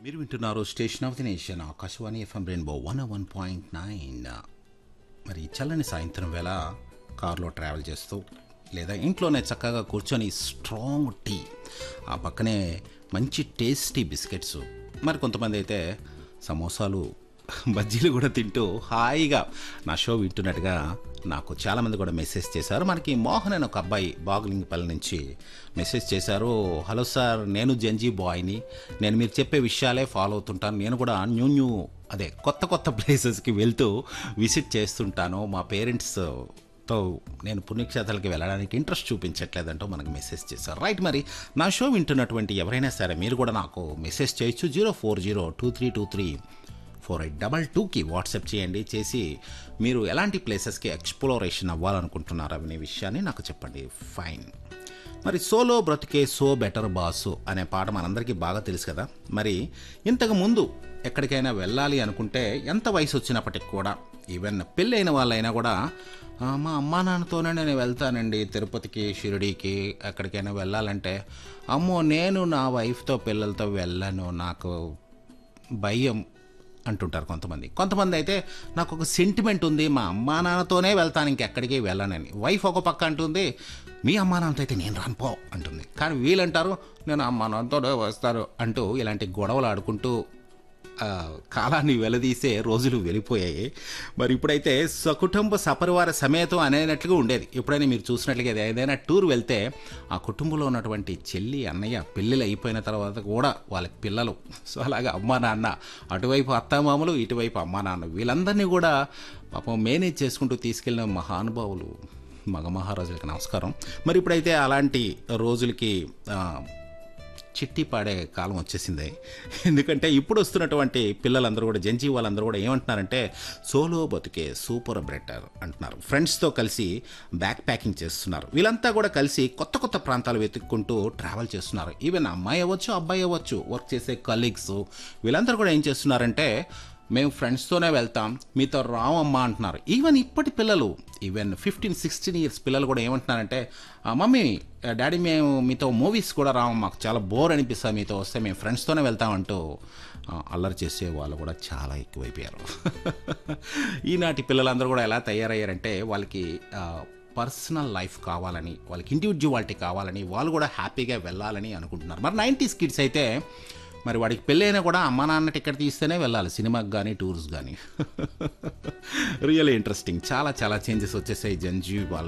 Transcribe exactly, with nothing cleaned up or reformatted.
మీరు వింటున్నారు station of the nation Akashvani FM rainbow one one point nine. మరి చల్లని సాయంత్రం వేళ కారులో ట్రావెల్ చేస్తూ లేదా ఇంట్లోనే చక్కగా కూర్చొని స్ట్రాంగ్ టీ, ఆ పక్కనే మంచి టేస్టీ బిస్కెట్స్, మరి కొంతమంది అయితే సమోసాలు బజ్జీలు కూడా తింటూ హాయిగా నా షో వింటున్నట్టుగా నాకు చాలామంది కూడా మెసేజ్ చేశారు. మనకి మోహన్ అని ఒక అబ్బాయి బాగులింగపల్లి నుంచి మెసేజ్ చేశారు. హలో సార్, నేను జంజీ బాయ్ని, నేను మీరు చెప్పే విషయాలే ఫాలో అవుతుంటాను. నేను కూడా న్యూ న్యూ అదే కొత్త కొత్త ప్లేసెస్కి వెళ్తూ విజిట్ చేస్తుంటాను. మా పేరెంట్స్తో నేను పుణ్యక్షేత్రాలకి వెళ్ళడానికి ఇంట్రెస్ట్ చూపించట్లేదంటూ మనకు మెసేజ్ చేశారు. రైట్, మరి నా షో వింటున్నటువంటి ఎవరైనా సరే మీరు కూడా నాకు మెసేజ్ చేయొచ్చు. Zero four zero two three two three four eight double టూకి వాట్సాప్ చేయండి. చేసి మీరు ఎలాంటి ప్లేసెస్కి ఎక్స్ప్లోరేషన్ అవ్వాలనుకుంటున్నారు అనే విషయాన్ని నాకు చెప్పండి. ఫైన్. మరి సోలో బ్రతికే సో బెటర్ బాసు అనే పాట మనందరికీ బాగా తెలుసు కదా. మరి ఇంతకు ముందు ఎక్కడికైనా వెళ్ళాలి అనుకుంటే ఎంత వయసు వచ్చినప్పటికి కూడా, ఈవెన్ పెళ్ళైన వాళ్ళైనా కూడా మా అమ్మా నాన్నతోనే నేను వెళ్తానండి తిరుపతికి, షిరిడీకి, ఎక్కడికైనా వెళ్ళాలంటే, అమ్మో నేను నా వైఫ్తో పిల్లలతో వెళ్ళను, నాకు భయం అంటుంటారు కొంతమంది. కొంతమంది అయితే నాకు ఒక సెంటిమెంట్ ఉంది, మా అమ్మా నాన్నతోనే వెళ్తాను, ఇంకెక్కడికి వెళ్ళనని. వైఫ్ ఒక పక్క అంటుంది, మీ అమ్మా నాన్నతో అయితే నేను రానుపో అంటుంది. కానీ వీళ్ళంటారు నేను అమ్మా నాన్నతోనే వస్తారు అంటూ ఇలాంటి గొడవలు ఆడుకుంటూ కాలాన్ని వెలదీసే రోజులు వెళ్ళిపోయాయి. మరి ఇప్పుడైతే సకుటుంబ సపరివార సమేతం అనేటట్లుగా ఉండేది. ఎప్పుడైనా మీరు చూసినట్లుగా ఏదైనా టూర్ వెళ్తే ఆ కుటుంబంలో ఉన్నటువంటి చెల్లి, అన్నయ్య పెళ్ళిళ్ళు అయిపోయిన తర్వాత కూడా వాళ్ళకి పిల్లలు, సో అలాగే అమ్మా నాన్న, అటువైపు అత్తామామలు, ఇటువైపు అమ్మా నాన్న, వీళ్ళందరినీ కూడా పాపం మేనేజ్ చేసుకుంటూ తీసుకెళ్ళిన మహానుభావులు, మగ మహారాజులకి నమస్కారం. మరి ఇప్పుడైతే అలాంటి రోజులకి చిట్టి పాడే కాలం వచ్చేసింది. ఎందుకంటే ఇప్పుడు వస్తున్నటువంటి పిల్లలందరూ కూడా, జంజీ వాళ్ళందరూ కూడా ఏమంటున్నారంటే సోలో బతుకే సూపర్ బెటర్ అంటున్నారు. ఫ్రెండ్స్తో కలిసి బ్యాక్ ప్యాకింగ్ చేస్తున్నారు. వీళ్ళంతా కూడా కలిసి కొత్త కొత్త ప్రాంతాలు వెతుక్కుంటూ ట్రావెల్ చేస్తున్నారు. ఈవెన్ అమ్మాయి అవ్వచ్చు, అబ్బాయి అవ్వచ్చు, వర్క్ చేసే కలీగ్స్ వీళ్ళందరూ కూడా ఏం చేస్తున్నారంటే మేము ఫ్రెండ్స్తోనే వెళ్తాం, మీతో రామమ్మా అంటున్నారు. ఈవెన్ ఇప్పటి పిల్లలు, ఈవెన్ ఫిఫ్టీన్ సిక్స్టీన్ ఇయర్స్ పిల్లలు కూడా ఏమంటున్నారంటే మమ్మీ డాడీ మేము మీతో మూవీస్ కూడా రాము, మాకు చాలా బోర్ అనిపిస్తుంది, మీతో వస్తే మేము ఫ్రెండ్స్తోనే వెళ్తామంటూ అల్లరి చేసే వాళ్ళు కూడా చాలా ఎక్కువైపోయారు. ఈనాటి పిల్లలందరూ కూడా ఎలా తయారయ్యారంటే వాళ్ళకి పర్సనల్ లైఫ్ కావాలని, వాళ్ళకి ఇండివిజువాలిటీ కావాలని, వాళ్ళు కూడా హ్యాపీగా వెళ్ళాలని అనుకుంటున్నారు. మరి నైంటీస్ కిడ్స్ అయితే మరి వాడికి పెళ్ళైనా కూడా అమ్మా నాన్న టికెట్ తీస్తేనే వెళ్ళాలి సినిమాకి కానీ టూర్స్ కానీ. Really interesting. చాలా చాలా చేంజెస్ వచ్చేసాయి జంజీ వాళ్ళ